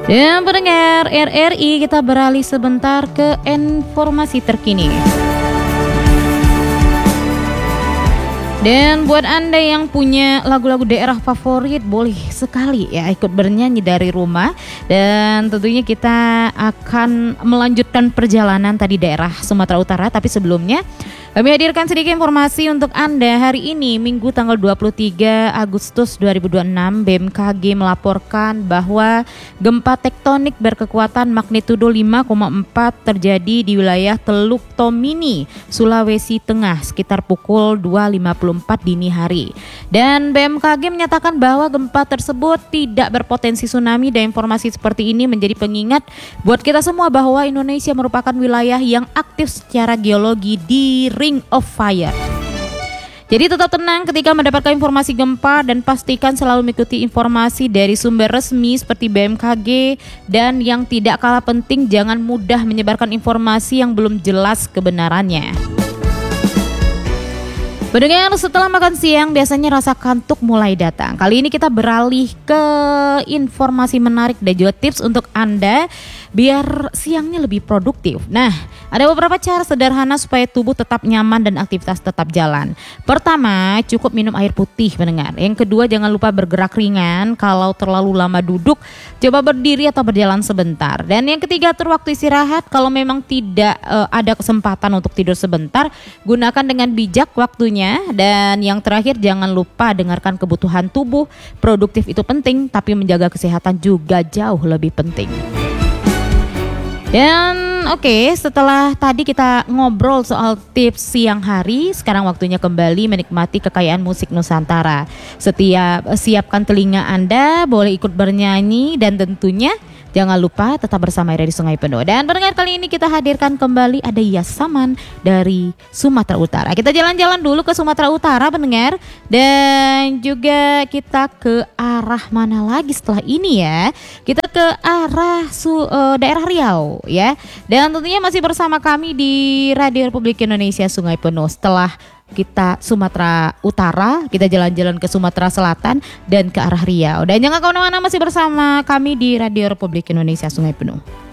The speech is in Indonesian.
Dan pendengar RRI, kita beralih sebentar ke informasi terkini. Dan buat Anda yang punya lagu-lagu daerah favorit, boleh sekali ya ikut bernyanyi dari rumah. Dan tentunya kita akan melanjutkan perjalanan tadi daerah Sumatera Utara. Tapi sebelumnya kami hadirkan sedikit informasi untuk Anda. Hari ini Minggu tanggal 23 Agustus 2026, BMKG melaporkan bahwa gempa tektonik berkekuatan magnitudo 5,4 terjadi di wilayah Teluk Tomini, Sulawesi Tengah sekitar pukul 2.54 dini hari. Dan BMKG menyatakan bahwa gempa tersebut tidak berpotensi tsunami, dan informasi seperti ini menjadi pengingat buat kita semua bahwa Indonesia merupakan wilayah yang aktif secara geologi di Ring of Fire. Jadi tetap tenang ketika mendapatkan informasi gempa dan pastikan selalu mengikuti informasi dari sumber resmi seperti BMKG, dan yang tidak kalah penting jangan mudah menyebarkan informasi yang belum jelas kebenarannya. Pendengar, setelah makan siang biasanya rasa kantuk mulai datang. Kali ini kita beralih ke informasi menarik dan juga tips untuk Anda biar siangnya lebih produktif. Nah, ada beberapa cara sederhana supaya tubuh tetap nyaman dan aktivitas tetap jalan. Pertama, cukup minum air putih, pendengar. Yang kedua, jangan lupa bergerak ringan. Kalau terlalu lama duduk, coba berdiri atau berjalan sebentar. Dan yang ketiga, atur waktu istirahat. Kalau memang tidak ada kesempatan untuk tidur sebentar, gunakan dengan bijak waktunya. Dan yang terakhir, jangan lupa dengarkan kebutuhan tubuh. Produktif itu penting, tapi menjaga kesehatan juga jauh lebih penting. Dan oke, setelah tadi kita ngobrol soal tips siang hari, sekarang waktunya kembali menikmati kekayaan musik Nusantara. Siapkan telinga Anda, boleh ikut bernyanyi, dan tentunya jangan lupa tetap bersama RRI Sungai Penuh. Dan pendengar, kali ini kita hadirkan kembali ada Yasaman dari Sumatera Utara. Kita jalan-jalan dulu ke Sumatera Utara, pendengar. Dan juga kita ke arah mana lagi setelah ini ya? Kita ke arah daerah Riau ya. Dan tentunya masih bersama kami di Radio Republik Indonesia Sungai Penuh. Setelah kita Sumatera Utara, kita jalan-jalan ke Sumatera Selatan dan ke arah Riau. Dan jangan kemana-mana, masih bersama kami di Radio Republik Indonesia Sungai Penuh.